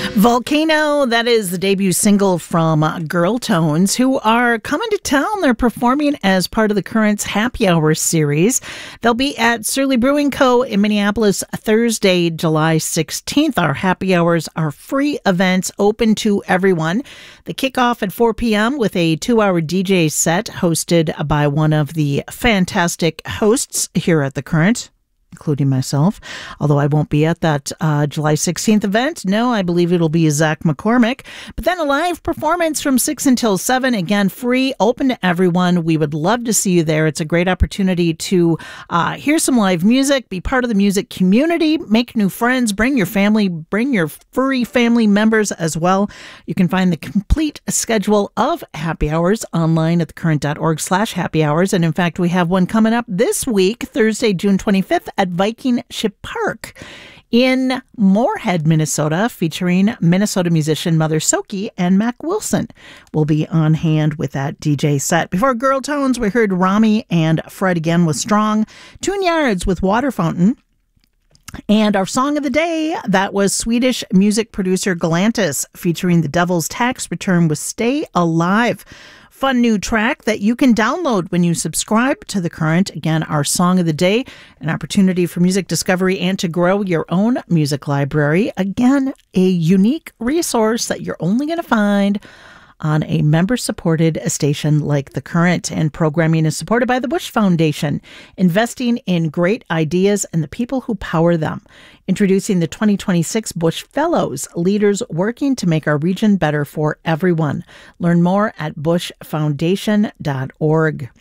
Volcano, that is the debut single from Girl Tones, who are coming to town. They're performing as part of the Currents Happy Hour series. They'll be at Surly Brewing Co. in Minneapolis Thursday, July 16th. Our happy hours are free events open to everyone. They kick off at 4 p.m. with a 2-hour DJ set hosted by one of the fantastic hosts here at the Current, including myself, although I won't be at that July 16th event. No, I believe it'll be Zach McCormick. But then a live performance from 6 until 7, again, free, open to everyone. We would love to see you there. It's a great opportunity to hear some live music, be part of the music community, make new friends, bring your family, bring your furry family members as well. You can find the complete schedule of happy hours online at thecurrent.org/happy hours. And in fact, we have one coming up this week, Thursday, June 25th, at Viking Ship Park in Moorhead, Minnesota, featuring Minnesota musician Mother Soki and Mac Wilson will be on hand with that DJ set. Before Girl Tones, we heard Rami and Fred again with Strong, Tune Yards with Water Fountain, and our song of the day, that was Swedish music producer Galantis featuring The Devil's Tax Return with Stay Alive. Fun new track that you can download when you subscribe to The Current. Again, our song of the day, an opportunity for music discovery and to grow your own music library. Again, a unique resource that you're only going to find on a member-supported station like The Current. And programming is supported by the Bush Foundation, investing in great ideas and the people who power them. Introducing the 2026 Bush Fellows, leaders working to make our region better for everyone. Learn more at bushfoundation.org.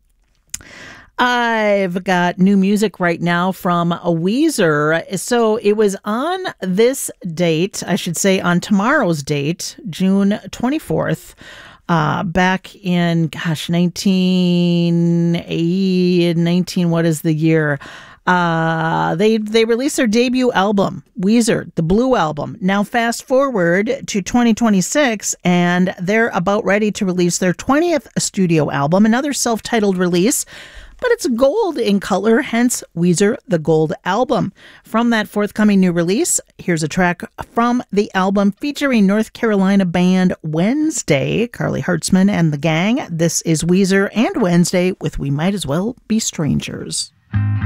I've got new music right now from Weezer. So it was on this date, I should say on tomorrow's date, June 24th, back in, 19, what is the year? They released their debut album, Weezer, the Blue Album. Now fast forward to 2026, and they're about ready to release their 20th studio album, another self-titled release, but it's gold in color, hence Weezer, the Gold Album. From that forthcoming new release, here's a track from the album featuring North Carolina band Wednesday, Carly Hartzman and the gang. This is Weezer and Wednesday with We Might As Well Be Strangers.